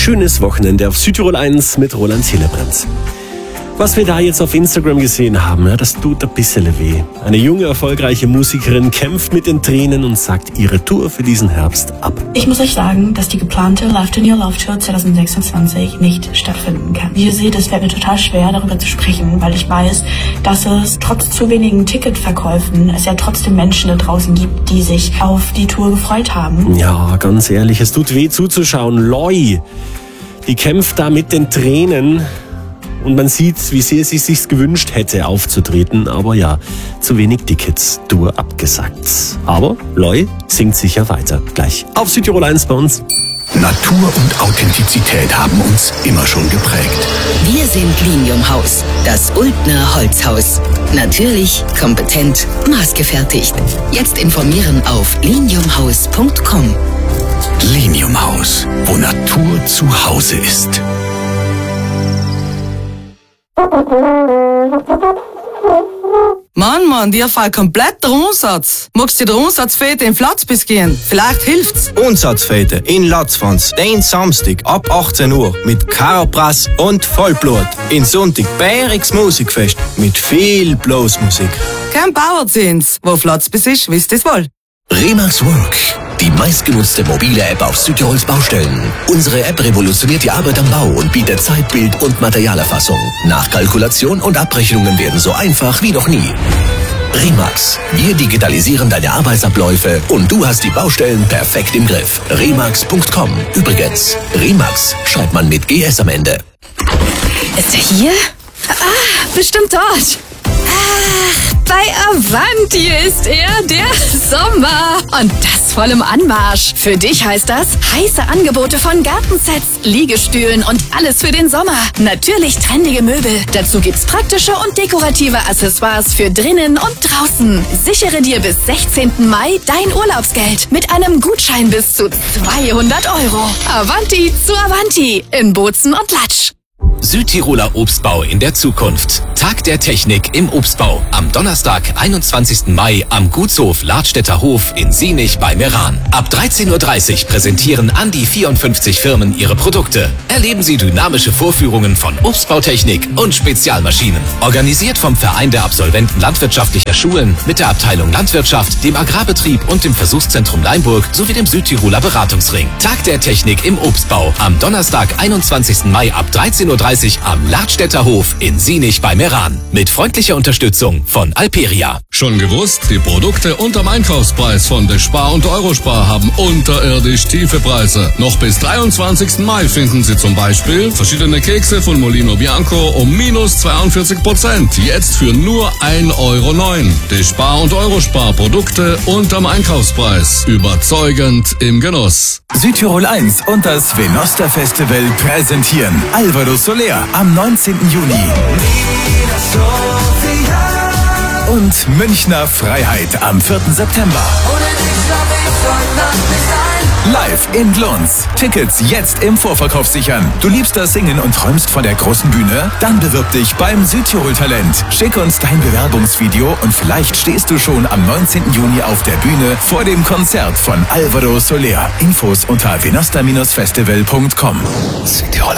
schönes Wochenende auf Südtirol 1 mit Roland Hillebrand. Was wir da jetzt auf Instagram gesehen haben, das tut ein bisschen weh. Eine junge, erfolgreiche Musikerin kämpft mit den Tränen und sagt ihre Tour für diesen Herbst ab. Ich muss euch sagen, dass die geplante Live in Your Love Tour 2026 nicht stattfinden kann. Wie ihr seht, es fällt mir total schwer, darüber zu sprechen, weil ich weiß, dass es trotz zu wenigen Ticketverkäufen es ja trotzdem Menschen da draußen gibt, die sich auf die Tour gefreut haben. Ja, ganz ehrlich, es tut weh zuzuschauen. Loi, die kämpft da mit den Tränen. Und man sieht, wie sehr sie sich gewünscht hätte, aufzutreten. Aber ja, zu wenig Tickets, Tour abgesagt. Aber Loi singt sicher weiter. Gleich auf Südtirol 1 bei uns. Natur und Authentizität haben uns immer schon geprägt. Wir sind Linium Haus, das Ultner Holzhaus. Natürlich, kompetent, maßgefertigt. Jetzt informieren auf liniumhaus.com. Linium Haus, wo Natur zu Hause ist. Mann, dir fällt komplett der Umsatz. Magst du den Umsatzfete in Flatzbis gehen? Vielleicht hilft's. Umsatzfete in Latzfans, den Samstag ab 18 Uhr mit Karabrass und Vollblut. In Sonntag Bayerigs Musikfest mit viel Bluesmusik. Kein Bauerzins. Wo Flatzbis ist, wisst ihr's wohl. Remax Work, die meistgenutzte mobile App auf Südtirols Baustellen. Unsere App revolutioniert die Arbeit am Bau und bietet Zeitbild- und Materialerfassung. Nachkalkulation und Abrechnungen werden so einfach wie noch nie. Remax, wir digitalisieren deine Arbeitsabläufe und du hast die Baustellen perfekt im Griff. Remax.com. Übrigens, Remax schreibt man mit GS am Ende. Ist er hier? Bestimmt dort. Ach, bei Avanti ist er, der Sommer. Und das voll im Anmarsch. Für dich heißt das heiße Angebote von Gartensets, Liegestühlen und alles für den Sommer. Natürlich trendige Möbel. Dazu gibt's praktische und dekorative Accessoires für drinnen und draußen. Sichere dir bis 16. Mai dein Urlaubsgeld mit einem Gutschein bis zu 200 €. Avanti zu Avanti in Bozen und Latsch. Südtiroler Obstbau in der Zukunft. Tag der Technik im Obstbau. Am Donnerstag, 21. Mai am Gutshof Ladstätter Hof in Sienich bei Meran. Ab 13:30 Uhr präsentieren an die 54 Firmen ihre Produkte. Erleben Sie dynamische Vorführungen von Obstbautechnik und Spezialmaschinen. Organisiert vom Verein der Absolventen landwirtschaftlicher Schulen mit der Abteilung Landwirtschaft, dem Agrarbetrieb und dem Versuchszentrum Leimburg sowie dem Südtiroler Beratungsring. Tag der Technik im Obstbau. Am Donnerstag, 21. Mai ab 13:30 Uhr am Ladstätter Hof in Sienich bei Meran. Mit freundlicher Unterstützung von Alperia. Schon gewusst, die Produkte unterm Einkaufspreis von Despar und Eurospar haben unterirdisch tiefe Preise. Noch bis 23. Mai finden Sie zum Beispiel verschiedene Kekse von Molino Bianco um -42%. Jetzt für nur 1,09 €. Despar und Eurospar Produkte unterm Einkaufspreis. Überzeugend im Genuss. Südtirol 1 und das Venosta Festival präsentieren Álvaro Soler am 19. Juni. Und Münchner Freiheit am 4. September. Live in Glunz. Tickets jetzt im Vorverkauf sichern. Du liebst das Singen und träumst von der großen Bühne? Dann bewirb dich beim Südtirol-Talent. Schick uns dein Bewerbungsvideo und vielleicht stehst du schon am 19. Juni auf der Bühne vor dem Konzert von Álvaro Soler. Infos unter venosta-festival.com. Südtirol